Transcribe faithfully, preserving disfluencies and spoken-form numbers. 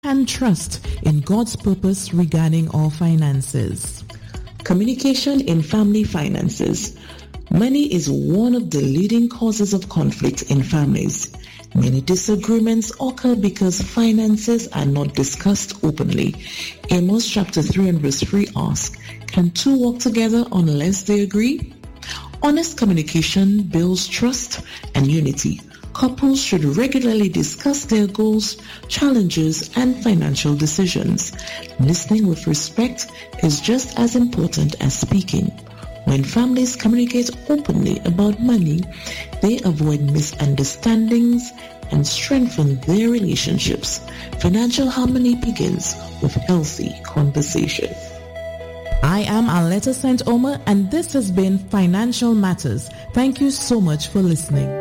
and trust in God's purpose regarding our finances. Communication in family finances. Money is one of the leading causes of conflict in families. Many disagreements occur because finances are not discussed openly. Amos chapter three and verse three asks, can two walk together unless they agree? Honest communication builds trust and unity. Couples should regularly discuss their goals, challenges, and financial decisions. Listening with respect is just as important as speaking. When families communicate openly about money, they avoid misunderstandings and strengthen their relationships. Financial harmony begins with healthy conversation. I am Aletta Saint Omer, and this has been Financial Matters. Thank you so much for listening.